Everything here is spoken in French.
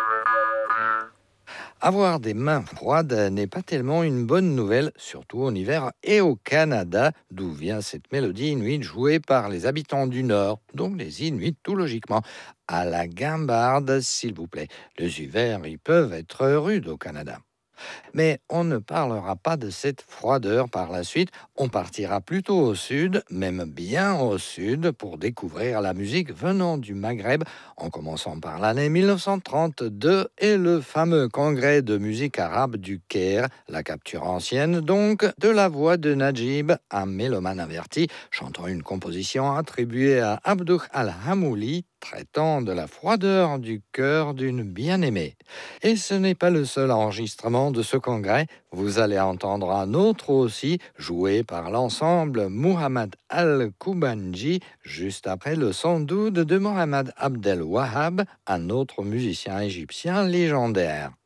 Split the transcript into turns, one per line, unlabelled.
Avoir des mains froides n'est pas tellement une bonne nouvelle, surtout en hiver et au Canada, d'où vient cette mélodie inuite jouée par les habitants du Nord, donc les Inuits tout logiquement. À la guimbarde, s'il vous plaît. Les hivers, ils peuvent être rudes au Canada. Mais on ne parlera pas de cette froideur par la suite. On partira plutôt au sud, même bien au sud, pour découvrir la musique venant du Maghreb, en commençant par l'année 1932 et le fameux congrès de musique arabe du Caire, la capture ancienne donc de la voix de Najib, un mélomane averti, chantant une composition attribuée à Abdou al-Hamouli, traitant de la froideur du cœur d'une bien-aimée. Et ce n'est pas le seul enregistrement de ce congrès. Vous allez entendre un autre aussi, joué par l'ensemble Muhammad Al-Kubanji, juste après le sandoud de Mohamed Abdel Wahab, un autre musicien égyptien légendaire.